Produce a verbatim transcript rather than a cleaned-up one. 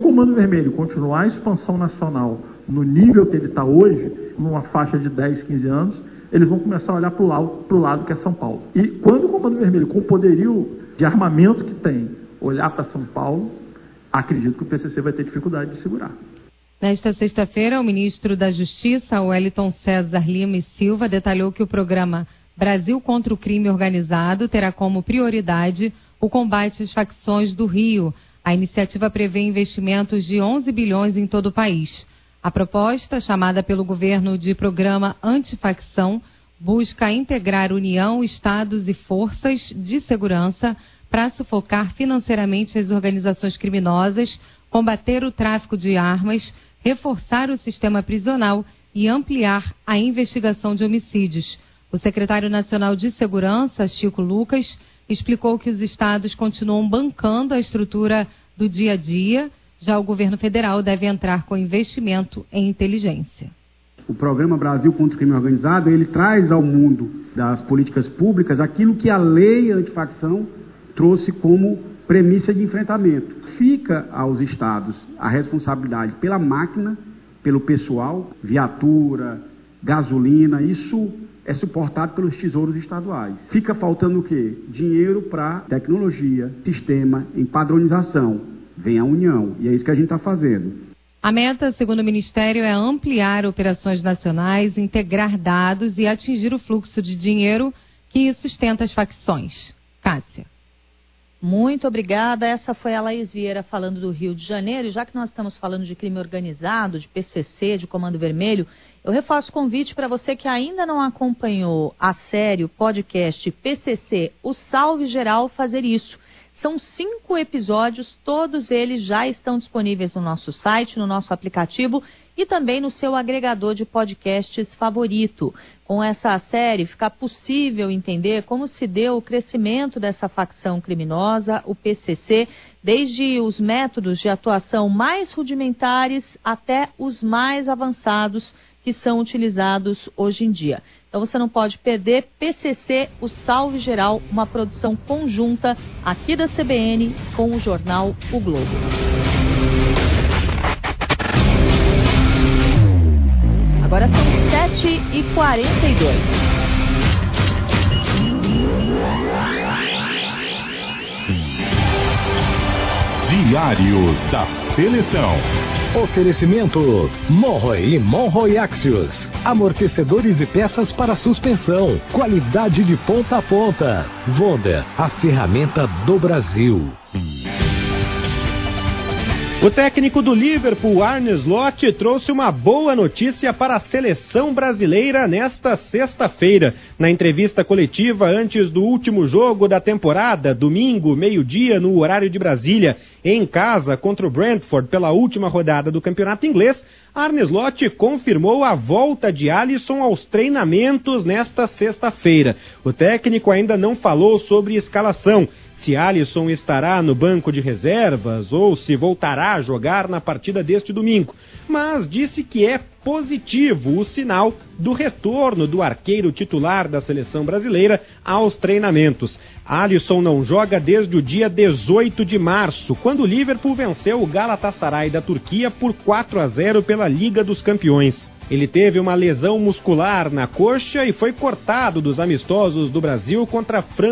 o Comando Vermelho continuar a expansão nacional no nível que ele está hoje, numa faixa de dez, quinze anos, eles vão começar a olhar para o lado, pro lado que é São Paulo. E quando o Comando Vermelho, com o poderio de armamento que tem, olhar para São Paulo, acredito que o P C C vai ter dificuldade de segurar. Nesta sexta-feira, o ministro da Justiça, Wellington César Lima e Silva, detalhou que o programa Brasil contra o Crime Organizado terá como prioridade o combate às facções do Rio. A iniciativa prevê investimentos de onze bilhões em todo o país. A proposta, chamada pelo governo de Programa Antifacção, busca integrar União, Estados e forças de segurança para sufocar financeiramente as organizações criminosas, combater o tráfico de armas, reforçar o sistema prisional e ampliar a investigação de homicídios. O secretário nacional de Segurança, Chico Lucas, explicou que os estados continuam bancando a estrutura do dia a dia. Já o governo federal deve entrar com investimento em inteligência. O programa Brasil contra o Crime Organizado, ele traz ao mundo das políticas públicas aquilo que a lei antifacção trouxe como premissa de enfrentamento. Fica aos estados a responsabilidade pela máquina, pelo pessoal, viatura, gasolina, isso é suportado pelos tesouros estaduais. Fica faltando o quê? Dinheiro para tecnologia, sistema, em padronização. Vem a União, e é isso que a gente está fazendo. A meta, segundo o Ministério, é ampliar operações nacionais, integrar dados e atingir o fluxo de dinheiro que sustenta as facções. Cássia. Muito obrigada. Essa foi a Laís Vieira falando do Rio de Janeiro. E já que nós estamos falando de crime organizado, de P C C, de Comando Vermelho, eu reforço o convite para você que ainda não acompanhou a série, o podcast P C C, o Salve Geral, fazer isso. São cinco episódios, todos eles já estão disponíveis no nosso site, no nosso aplicativo e também no seu agregador de podcasts favorito. Com essa série, fica possível entender como se deu o crescimento dessa facção criminosa, o P C C, desde os métodos de atuação mais rudimentares até os mais avançados que são utilizados hoje em dia. Então você não pode perder P C C, o Salve Geral, uma produção conjunta aqui da C B N com o jornal O Globo. Agora são sete e quarenta e dois. Diário da Seleção. Oferecimento Monroe e Monroe Axios. Amortecedores e peças para suspensão. Qualidade de ponta a ponta. Vonda, a ferramenta do Brasil. O técnico do Liverpool, Arne Slot, trouxe uma boa notícia para a seleção brasileira nesta sexta-feira. Na entrevista coletiva antes do último jogo da temporada, domingo, meio-dia, no horário de Brasília, em casa contra o Brentford pela última rodada do campeonato inglês, Arne Slot confirmou a volta de Alisson aos treinamentos nesta sexta-feira. O técnico ainda não falou sobre escalação, se Alisson estará no banco de reservas ou se voltará a jogar na partida deste domingo, mas disse que é positivo o sinal do retorno do arqueiro titular da seleção brasileira aos treinamentos. Alisson não joga desde o dia dezoito de março, quando o Liverpool venceu o Galatasaray da Turquia por quatro a zero pela Liga dos Campeões. Ele teve uma lesão muscular na coxa e foi cortado dos amistosos do Brasil contra a França